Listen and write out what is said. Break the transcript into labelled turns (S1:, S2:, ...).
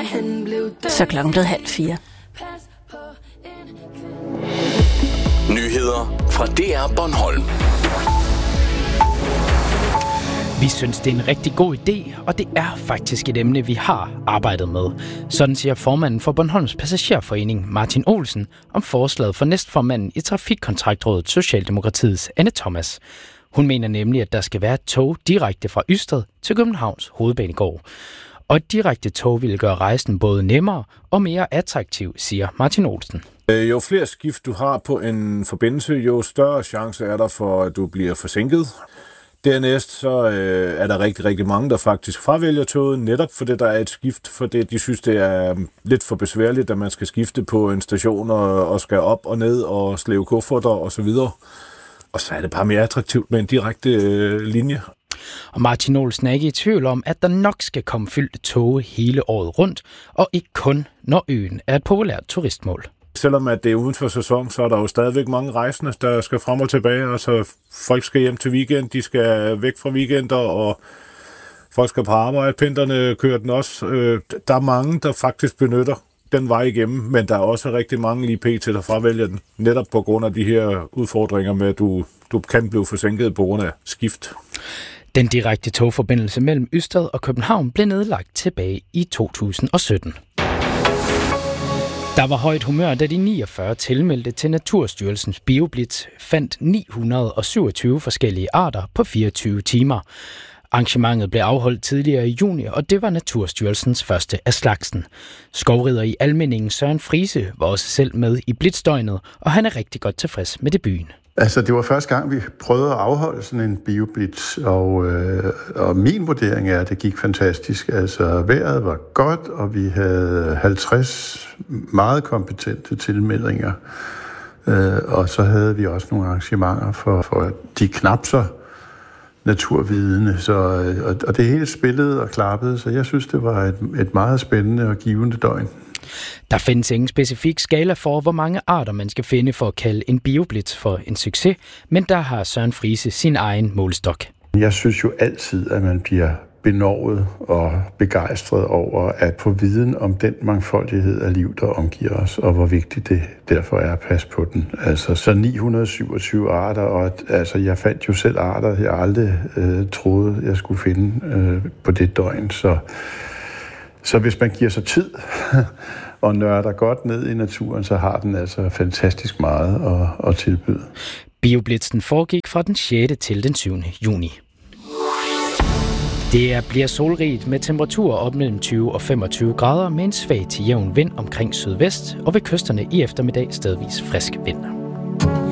S1: Så klokken blevet 3:30.
S2: Nyheder fra DR Bornholm.
S3: Vi synes, det er en rigtig god idé, og det er faktisk et emne, vi har arbejdet med. Sådan siger formanden for Bornholms Passagerforening, Martin Olsen, om forslaget for næstformanden i Trafikkontraktrådet, Socialdemokratiets Anne Thomas. Hun mener nemlig, at der skal være et tog direkte fra Ystad til Københavns Hovedbanegård. Og et direkte tog ville gøre rejsen både nemmere og mere attraktiv, siger Martin Olsen.
S4: Jo flere skift du har på en forbindelse, jo større chance er der for, at du bliver forsinket. Dernæst så er der rigtig, rigtig mange, der faktisk fravælger toget, netop fordi der er et skift, fordi de synes, det er lidt for besværligt, at man skal skifte på en station og skal op og ned og slæve kufferter osv. Og så er det bare mere attraktivt med en direkte linje.
S3: Og Martin Olsen er ikke i tvivl om, at der nok skal komme fyldte tog hele året rundt, og ikke kun når øen er et populært turistmål.
S4: Selvom at det er uden for sæson, så er der jo stadigvæk mange rejsende, der skal frem og tilbage. Altså, folk skal hjem til weekend, de skal væk fra weekender, og folk skal på arbejde. Pendlerne kører den også. Der er mange, der faktisk benytter den vej igennem, men der er også rigtig mange lige pt. Der fravælger den. Netop på grund af de her udfordringer med, at du kan blive forsinket på grund af skift.
S3: Den direkte togforbindelse mellem Ystad og København blev nedlagt tilbage i 2017. Der var højt humør, da de 49 tilmeldte til Naturstyrelsens BioBlitz fandt 927 forskellige arter på 24 timer. Arrangementet blev afholdt tidligere i juni, og det var Naturstyrelsens første af slagsen. Skovrider i Almindingen Søren Friese var også selv med i blitzdøgnet, og han er rigtig godt tilfreds med debuten.
S5: Altså, det var første gang, vi prøvede at afholde sådan en BioBlitz, og min vurdering er, at det gik fantastisk. Altså, vejret var godt, og vi havde 50 meget kompetente tilmeldinger. Og så havde vi også nogle arrangementer for de knap så naturvidende. Og det hele spillede og klappede, så jeg synes, det var et meget spændende og givende døgn.
S3: Der findes ingen specifik skala for, hvor mange arter man skal finde for at kalde en BioBlitz for en succes, men der har Søren Friese sin egen målestok.
S5: Jeg synes jo altid, at man bliver benovet og begejstret over at få viden om den mangfoldighed af liv, der omgiver os, og hvor vigtigt det derfor er at passe på den. Altså så 927 arter, og altså jeg fandt jo selv arter, jeg aldrig troede, jeg skulle finde på det døgn. Så hvis man giver sig tid og nørder godt ned i naturen, så har den altså fantastisk meget at tilbyde.
S3: BioBlitzen foregik fra den 6. til den 7. juni. Det bliver solrigt med temperaturer op mellem 20 og 25 grader med en svag til jævn vind omkring sydvest, og ved kysterne i eftermiddag stedvis frisk vind.